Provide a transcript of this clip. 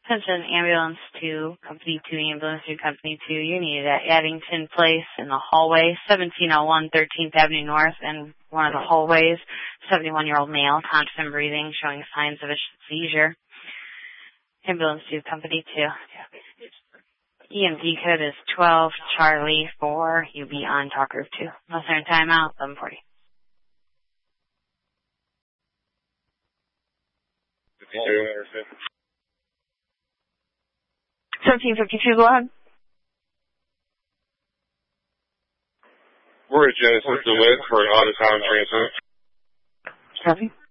Attention Ambulance 2, Company 2, Ambulance 2, Company 2. You needed at Addington Place in the hallway, 1701 13th Avenue North, in one of the hallways. 71-year-old male, constant breathing, showing signs of a seizure. Ambulance 2, Company 2. EMD code is 12 Charlie 4. You'll be on talk group 2. Western timeout, 11:40. 1752, go ahead. We're at Genesis DeWitt for an out-of-town transfer. Copy.